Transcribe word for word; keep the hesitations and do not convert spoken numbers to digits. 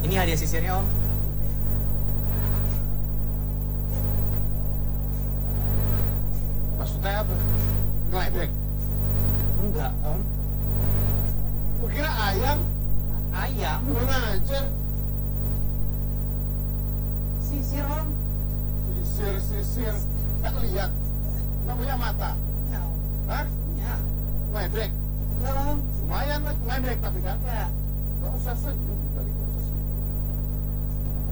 Ini hadiah sisirnya, Om. Maksudnya apa? Ngeledek? Enggak, Om. Gue kira ayam. Ayam? Kurang ajar. Sisir, Om. Sisir, sisir. Tak lihat. Namanya mata. Ya, Om. Hah? Ya. Ngeledek? Enggak, Om. Lumayan lah ngeledek tapi kan. Enggak. Gak usah senyum di balik